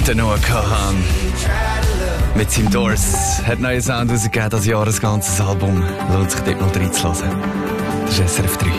Der Noah Kahan mit seinem Doors hat neuen Sound rausgegeben, das Jahr ein ganzes Album. Lohnt sich dort mal reinzulassen. Das ist SRF 3.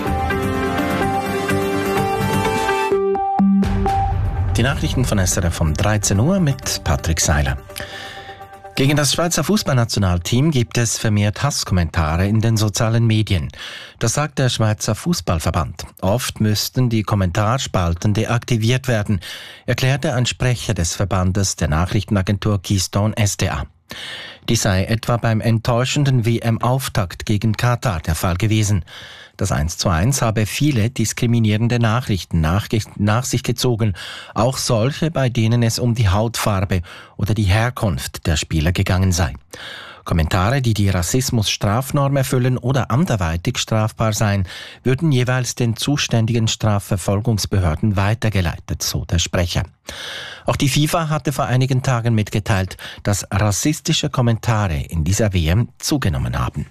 Die Nachrichten von SRF um 13 Uhr mit Patrick Seiler. Gegen das Schweizer Fußballnationalteam gibt es vermehrt Hasskommentare in den sozialen Medien. Das sagt der Schweizer Fußballverband. Oft müssten die Kommentarspalten deaktiviert werden, erklärte ein Sprecher des Verbandes der Nachrichtenagentur Keystone SDA. Dies sei etwa beim enttäuschenden WM-Auftakt gegen Katar der Fall gewesen. Das 1:1 habe viele diskriminierende Nachrichten nach sich gezogen, auch solche, bei denen es um die Hautfarbe oder die Herkunft der Spieler gegangen sei. Kommentare, die die Rassismus-Strafnorm erfüllen oder anderweitig strafbar seien, würden jeweils den zuständigen Strafverfolgungsbehörden weitergeleitet, so der Sprecher. Auch die FIFA hatte vor einigen Tagen mitgeteilt, dass rassistische Kommentare in dieser WM zugenommen haben.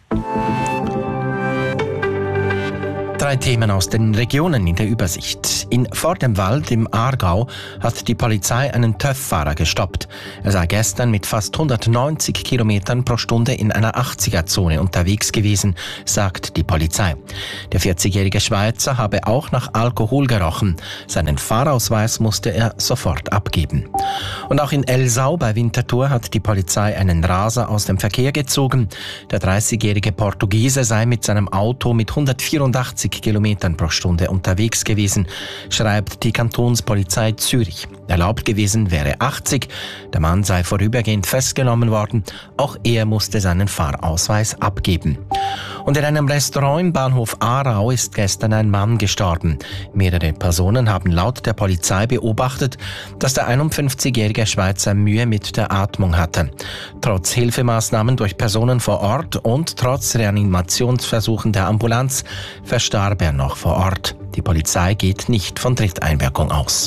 3 Themen aus den Regionen in der Übersicht. In Vordemwald im Aargau hat die Polizei einen TÜV-Fahrer gestoppt. Er sei gestern mit fast 190 Kilometern pro Stunde in einer 80er-Zone unterwegs gewesen, sagt die Polizei. Der 40-jährige Schweizer habe auch nach Alkohol gerochen. Seinen Fahrausweis musste er sofort abgeben. Und auch in Elsau bei Winterthur hat die Polizei einen Raser aus dem Verkehr gezogen. Der 30-jährige Portugiese sei mit seinem Auto mit 184 Kilometern pro Stunde unterwegs gewesen, schreibt die Kantonspolizei Zürich. Erlaubt gewesen wäre 80. Der Mann sei vorübergehend festgenommen worden. Auch er musste seinen Fahrausweis abgeben. Und in einem Restaurant im Bahnhof Aarau ist gestern ein Mann gestorben. Mehrere Personen haben laut der Polizei beobachtet, dass der 51-jährige Schweizer Mühe mit der Atmung hatte. Trotz Hilfemaßnahmen durch Personen vor Ort und trotz Reanimationsversuchen der Ambulanz verstarb er noch vor Ort. Die Polizei geht nicht von Dritteinwirkung aus.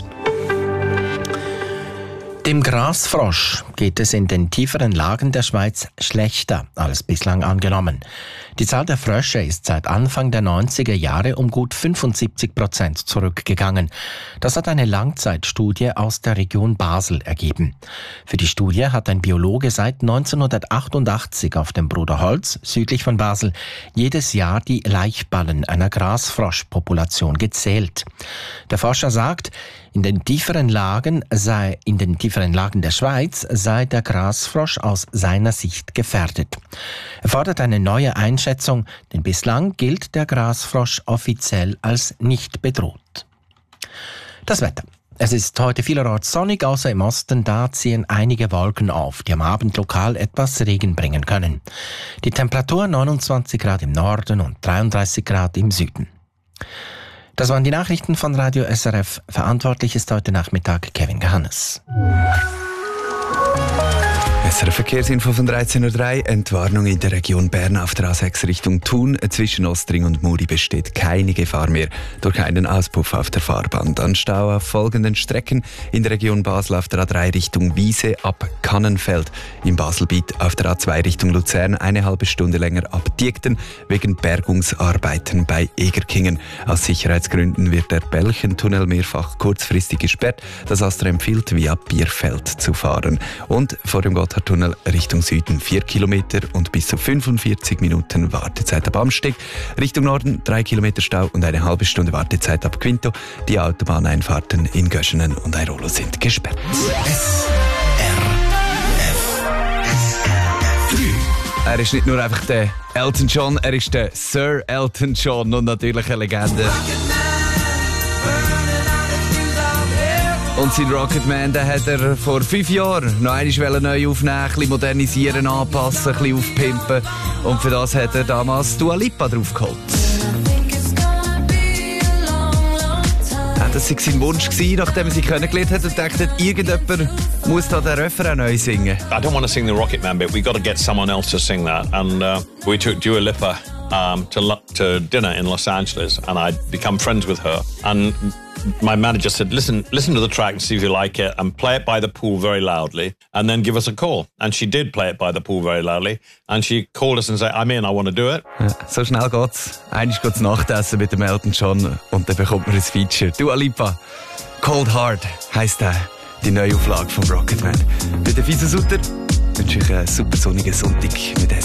Dem Grasfrosch geht es in den tieferen Lagen der Schweiz schlechter als bislang angenommen. Die Zahl der Frösche ist seit Anfang der 90er Jahre um gut 75% zurückgegangen. Das hat eine Langzeitstudie aus der Region Basel ergeben. Für die Studie hat ein Biologe seit 1988 auf dem Bruderholz, südlich von Basel, jedes Jahr die Laichballen einer Grasfroschpopulation gezählt. Der Forscher sagt, in den tieferen Lagen der Schweiz sei der Grasfrosch aus seiner Sicht gefährdet. Er fordert eine neue Einschätzung, denn bislang gilt der Grasfrosch offiziell als nicht bedroht. Das Wetter. Es ist heute vielerorts sonnig, außer im Osten, da ziehen einige Wolken auf, die am Abend lokal etwas Regen bringen können. Die Temperatur 29 Grad im Norden und 33 Grad im Süden. Das waren die Nachrichten von Radio SRF. Verantwortlich ist heute Nachmittag Kevin Gehannes. SRF Verkehrsinfo von 13.03 Uhr. Entwarnung in der Region Bern auf der A6 Richtung Thun. Zwischen Ostring und Muri besteht keine Gefahr mehr durch einen Auspuff auf der Fahrbahn. Dann Stau auf folgenden Strecken in der Region Basel auf der A3 Richtung Wiese ab Kannenfeld. Im Baselbiet auf der A2 Richtung Luzern eine halbe Stunde länger ab Diekten wegen Bergungsarbeiten bei Egerkingen. Aus Sicherheitsgründen wird der Belchentunnel mehrfach kurzfristig gesperrt. Das Astra empfiehlt, via Bierfeld zu fahren. Und vor dem Gotthardtunnel Richtung Süden 4 Kilometer und bis zu 45 Minuten Wartezeit ab Amsteg. Richtung Norden 3 Kilometer Stau und eine halbe Stunde Wartezeit ab Quinto. Die Autobahneinfahrten in Göschenen und Airolo sind gesperrt. Er ist nicht nur einfach der Elton John, er ist der Sir Elton John und natürlich eine Legende. Und sein Rocketman, den hat er vor 5 Jahren noch einmal neu aufnehmen, ein bisschen modernisieren, anpassen, ein bisschen aufpimpen. Und für das hat er damals Dua Lipa draufgeholt. Das war sein Wunsch, nachdem er sie kennengelernt hat und dachte, irgendjemand muss da den Refrain neu singen. I don't want to sing the Rocketman bit. We got to get someone else to sing that. And we took Dua Lipa to dinner in Los Angeles, and I'd become friends with her. And my manager said, listen to the track and see if you like it, and play it by the pool very loudly, and then give us a call. And she did play it by the pool very loudly, and she called us and said, I'm in, I want to do it. Ja, so schnell geht's. Eigentlich geht's Nachtessen mit dem Elton John und dann bekommt man ein Feature. Dua Lipa, Cold Heart heisst der. die Neuauflage vom Rocketman. Bei der Fisa Sutter wünsche ich einen super sonnigen Sonntag mit